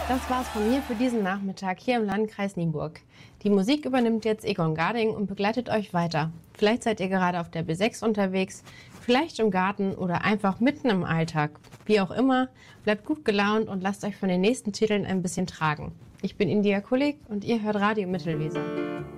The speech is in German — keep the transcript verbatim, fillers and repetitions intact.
Das war's von mir für diesen Nachmittag hier im Landkreis Nienburg. Die Musik übernimmt jetzt Egon Garding und begleitet euch weiter. Vielleicht seid ihr gerade auf der B sechs unterwegs, vielleicht im Garten oder einfach mitten im Alltag. Wie auch immer, bleibt gut gelaunt und lasst euch von den nächsten Titeln ein bisschen tragen. Ich bin India Kulik und ihr hört Radio Mittelweser.